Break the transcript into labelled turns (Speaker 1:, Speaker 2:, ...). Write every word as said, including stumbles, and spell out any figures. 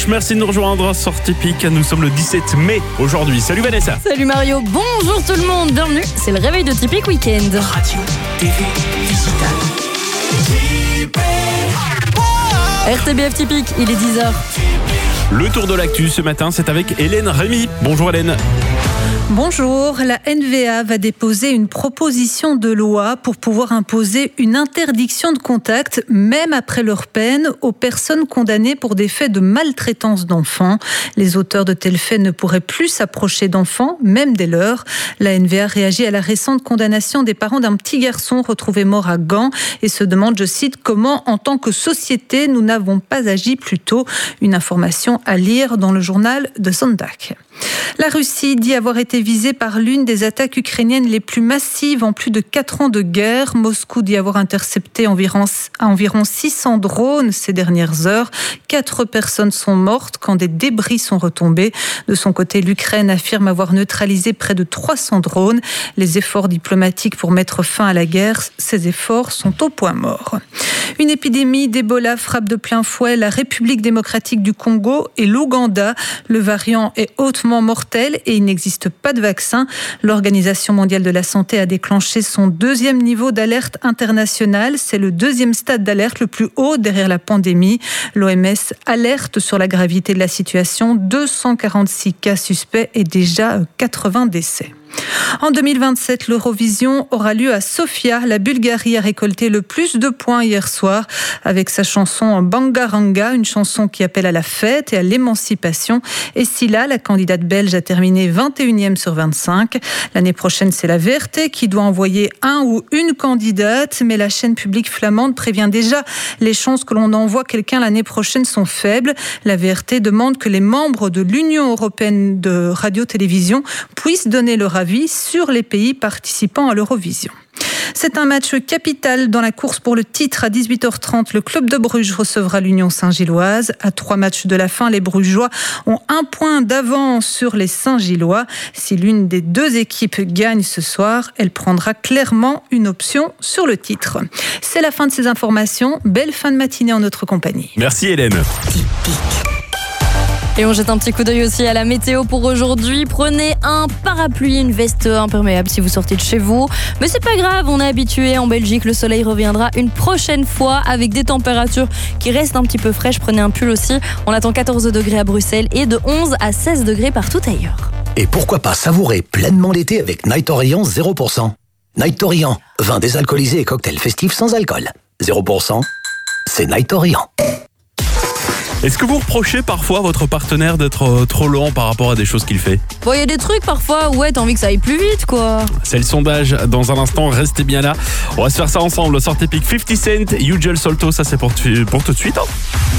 Speaker 1: Merci de nous rejoindre, Sortie Pic. Nous sommes le dix-sept mai aujourd'hui. Salut Vanessa.
Speaker 2: Salut Mario, bonjour tout le monde, bienvenue, c'est le réveil de Tipeee Week-end.
Speaker 3: Radio, T V, digital.
Speaker 2: R T B F Tipeee, il est dix heures.
Speaker 1: Le tour de l'actu ce matin, c'est avec Hélène Rémy. Bonjour Hélène.
Speaker 4: Bonjour, la N V A va déposer une proposition de loi pour pouvoir imposer une interdiction de contact, même après leur peine, aux personnes condamnées pour des faits de maltraitance d'enfants. Les auteurs de tels faits ne pourraient plus s'approcher d'enfants, même dès lors. La N V A réagit à la récente condamnation des parents d'un petit garçon retrouvé mort à Gand et se demande, je cite, comment, en tant que société, nous n'avons pas agi plus tôt. Une information à lire dans le journal de Sonntag. La Russie dit avoir été visée par l'une des attaques ukrainiennes les plus massives en plus de quatre ans de guerre. Moscou dit avoir intercepté environ, environ six cents drones ces dernières heures. Quatre personnes sont mortes quand des débris sont retombés. De son côté, l'Ukraine affirme avoir neutralisé près de trois cents drones. Les efforts diplomatiques pour mettre fin à la guerre, ces efforts sont au point mort. Une épidémie d'Ebola frappe de plein fouet la République démocratique du Congo et l'Ouganda. Le variant est hautement mortel et il n'existe pas de vaccin. L'Organisation mondiale de la santé a déclenché son deuxième niveau d'alerte internationale. C'est le deuxième stade d'alerte le plus haut derrière la pandémie. L'O M S alerte sur la gravité de la situation. deux cent quarante-six cas suspects et déjà quatre-vingts décès. En deux mille vingt-sept, l'Eurovision aura lieu à Sofia. La Bulgarie a récolté le plus de points hier soir avec sa chanson Bangaranga, une chanson qui appelle à la fête et à l'émancipation. Et Silla, la candidate belge, a terminé vingt et unième sur vingt-cinq. L'année prochaine, c'est la V R T qui doit envoyer un ou une candidate, mais la chaîne publique flamande prévient déjà les chances que l'on envoie quelqu'un l'année prochaine sont faibles. La V R T demande que les membres de l'Union européenne de radio-télévision puissent donner leur avis sur les pays participant à l'Eurovision. C'est un match capital dans la course pour le titre. À dix-huit heures trente, le club de Bruges recevra l'Union Saint-Gilloise. À trois matchs de la fin, les Brugeois ont un point d'avance sur les Saint-Gillois. Si l'une des deux équipes gagne ce soir, elle prendra clairement une option sur le titre. C'est la fin de ces informations. Belle fin de matinée en notre compagnie.
Speaker 1: Merci Hélène.
Speaker 2: Et on jette un petit coup d'œil aussi à la météo pour aujourd'hui. Prenez un parapluie, une veste imperméable si vous sortez de chez vous. Mais c'est pas grave, on est habitué. En Belgique, le soleil reviendra une prochaine fois avec des températures qui restent un petit peu fraîches. Prenez un pull aussi. On attend quatorze degrés à Bruxelles et de onze à seize degrés partout ailleurs.
Speaker 3: Et pourquoi pas savourer pleinement l'été avec Night Orient zéro pour cent. Night Orient, vin désalcoolisé et cocktail festif sans alcool. zéro pour cent, c'est Night Orient.
Speaker 1: Est-ce que vous reprochez parfois à votre partenaire d'être trop lent par rapport à des choses qu'il fait ?
Speaker 2: Bon, il y a des trucs parfois, ouais, t'as envie que ça aille plus vite, quoi.
Speaker 1: C'est le sondage dans un instant, restez bien là. On va se faire ça ensemble. Sortie Pic, cinquante Cent, Usual Solto, ça c'est pour, pour tout de suite. Hein.